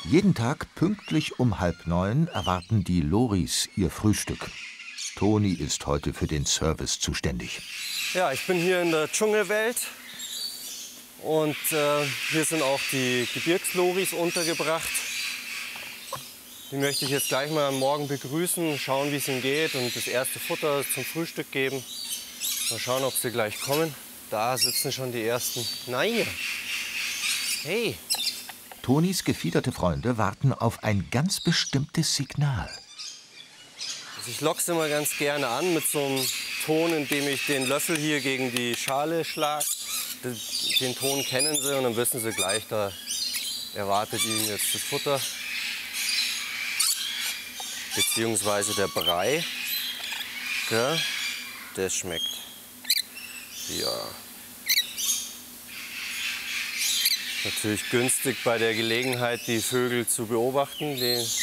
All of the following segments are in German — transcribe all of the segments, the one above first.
Jeden Tag pünktlich um 8:30 erwarten die Loris ihr Frühstück. Toni ist heute für den Service zuständig. Ja, ich bin hier in der Dschungelwelt und hier sind auch die Gebirgsloris untergebracht. Die möchte ich jetzt gleich mal am Morgen begrüßen, schauen, wie es ihnen geht und das erste Futter zum Frühstück geben. Mal schauen, ob sie gleich kommen. Da sitzen schon die ersten. Nein! Hey! Tonis gefiederte Freunde warten auf ein ganz bestimmtes Signal. Also ich locke sie mal ganz gerne an mit so einem Ton, in dem ich den Löffel hier gegen die Schale schlage. Den Ton kennen sie und dann wissen sie gleich, da erwartet ihnen jetzt das Futter. Beziehungsweise der Brei. Ja, das schmeckt. Ja. Natürlich günstig bei der Gelegenheit, die Vögel zu beobachten.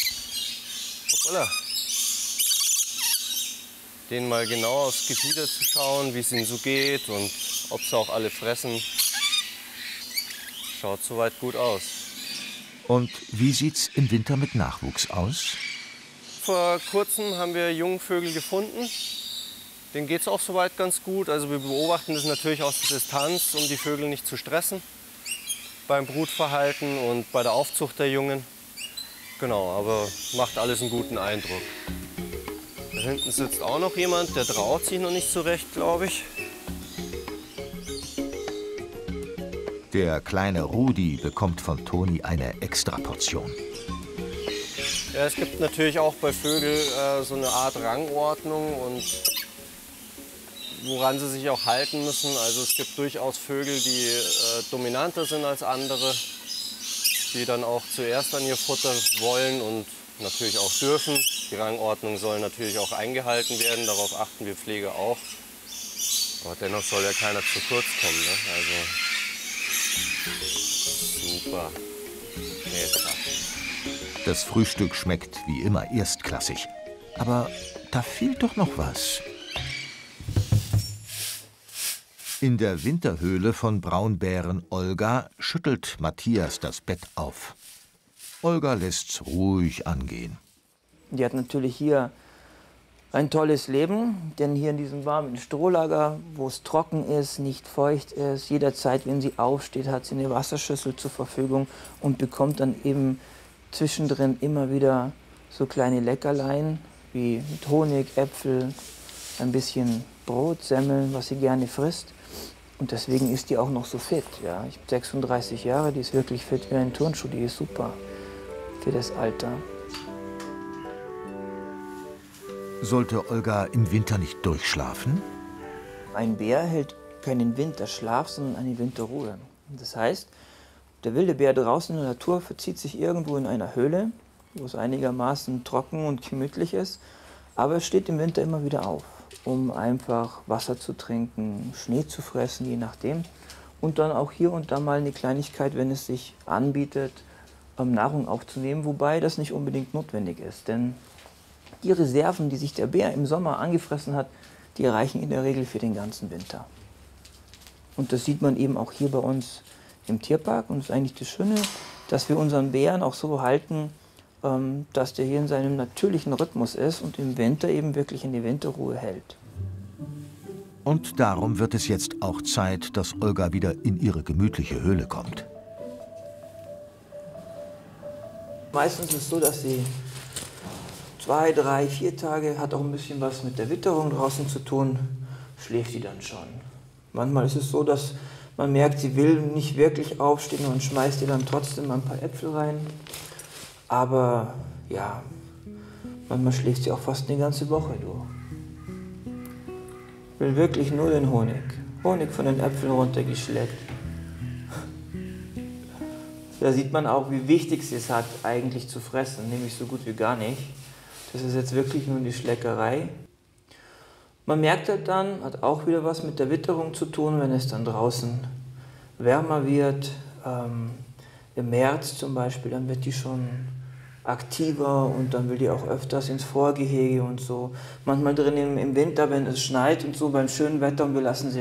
Denen mal genau aufs Gefieder zu schauen, wie es ihnen so geht und ob sie auch alle fressen. Schaut soweit gut aus. Und wie sieht's im Winter mit Nachwuchs aus? Vor kurzem haben wir Jungvögel gefunden. Denen geht es auch soweit ganz gut. Also wir beobachten das natürlich aus der Distanz, um die Vögel nicht zu stressen beim Brutverhalten und bei der Aufzucht der Jungen. Genau, aber macht alles einen guten Eindruck. Da hinten sitzt auch noch jemand, der traut sich noch nicht so recht, glaube ich. Der kleine Rudi bekommt von Toni eine Extraportion. Ja, es gibt natürlich auch bei Vögeln so eine Art Rangordnung und woran sie sich auch halten müssen. Also es gibt durchaus Vögel, die dominanter sind als andere, die dann auch zuerst an ihr Futter wollen und natürlich auch dürfen. Die Rangordnung soll natürlich auch eingehalten werden, darauf achten wir Pfleger auch. Aber dennoch soll ja keiner zu kurz kommen, ne? Also super. Das Frühstück schmeckt wie immer erstklassig. Aber da fehlt doch noch was. In der Winterhöhle von Braunbären Olga schüttelt Matthias das Bett auf. Olga lässt's ruhig angehen. Die hat natürlich hier ein tolles Leben, denn hier in diesem warmen Strohlager, wo es trocken ist, nicht feucht ist, jederzeit, wenn sie aufsteht, hat sie eine Wasserschüssel zur Verfügung und bekommt dann eben zwischendrin immer wieder so kleine Leckerlein wie mit Honig, Äpfel, ein bisschen Brot, Semmeln, was sie gerne frisst. Und deswegen ist die auch noch so fit. Ja. Ich habe 36 Jahre, die ist wirklich fit wie ein Turnschuh, die ist super für das Alter. Sollte Olga im Winter nicht durchschlafen? Ein Bär hält keinen Winterschlaf, sondern eine Winterruhe. Das heißt, der wilde Bär draußen in der Natur verzieht sich irgendwo in einer Höhle, wo es einigermaßen trocken und gemütlich ist, aber er steht im Winter immer wieder auf, um einfach Wasser zu trinken, Schnee zu fressen, je nachdem. Und dann auch hier und da mal eine Kleinigkeit, wenn es sich anbietet, Nahrung aufzunehmen, wobei das nicht unbedingt notwendig ist. Denn die Reserven, die sich der Bär im Sommer angefressen hat, die reichen in der Regel für den ganzen Winter. Und das sieht man eben auch hier bei uns im Tierpark. Und das ist eigentlich das Schöne, dass wir unseren Bären auch so halten, dass der hier in seinem natürlichen Rhythmus ist und im Winter eben wirklich in die Winterruhe hält. Und darum wird es jetzt auch Zeit, dass Olga wieder in ihre gemütliche Höhle kommt. Meistens ist es so, dass sie 2, 3, 4 Tage, hat auch ein bisschen was mit der Witterung draußen zu tun, schläft sie dann schon. Manchmal ist es so, dass man merkt, sie will nicht wirklich aufstehen und schmeißt ihr dann trotzdem ein paar Äpfel rein. Aber ja, manchmal schläft sie auch fast eine ganze Woche durch. Will wirklich nur den Honig. Honig von den Äpfeln runtergeschleckt. Da sieht man auch, wie wichtig sie es hat, eigentlich zu fressen, nämlich so gut wie gar nicht. Das ist jetzt wirklich nur die Schleckerei. Man merkt halt dann, hat auch wieder was mit der Witterung zu tun, wenn es dann draußen wärmer wird. Im März zum Beispiel, dann wird die schon aktiver und dann will die auch öfters ins Vorgehege und so. Manchmal drin im Winter, wenn es schneit und so, beim schönen Wetter und wir lassen sie